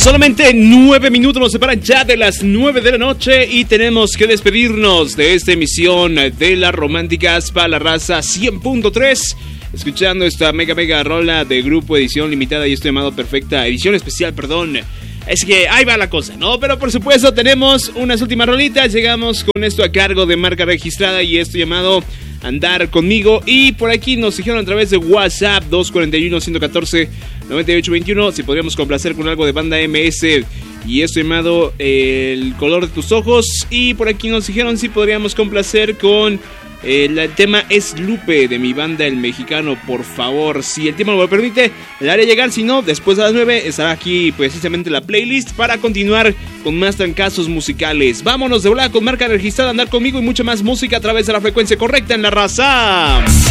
Solamente 9 minutos nos separan ya de las 9 de la noche y tenemos que despedirnos de esta emisión de las románticas para la raza 100.3. Escuchando esta mega rola de Grupo Edición Limitada y esto llamado Perfecta, edición especial, perdón. Es que ahí va la cosa, ¿no? Pero por supuesto tenemos unas últimas rolitas. Llegamos con esto a cargo de Marca Registrada y esto llamado Andar Conmigo. Y por aquí nos dijeron a través de WhatsApp 241-114-9821 si podríamos complacer con algo de Banda MS y esto llamado El Color de Tus Ojos. Y por aquí nos dijeron si podríamos complacer con el tema Es Lupe de mi banda El Mexicano, por favor. Si el tiempo lo permite, le haré llegar. Si no, después de las 9 estará aquí precisamente la playlist para continuar con más trancazos musicales. Vámonos de volada con Marca Registrada, Andar Conmigo y mucha más música a través de la frecuencia correcta en la raza.